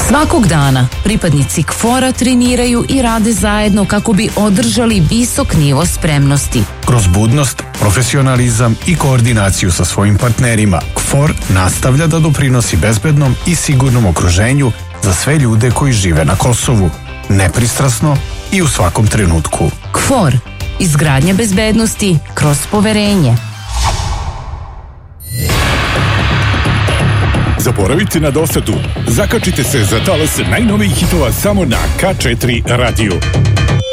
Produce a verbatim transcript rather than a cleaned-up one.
Svakog dana pripadnici K F O R-a treniraju i rade zajedno kako bi održali visok nivo spremnosti. Kroz budnost, profesionalizam i koordinaciju sa svojim partnerima, K F O R nastavlja da doprinosi bezbednom i sigurnom okruženju za sve ljude koji žive na Kosovu, nepristrasno i u svakom trenutku. K F O R. Izgradnja bezbednosti kroz poverenje. Zaboravite na dosadu. Zakačite se za talas najnovijih hitova samo na K četiri radiju.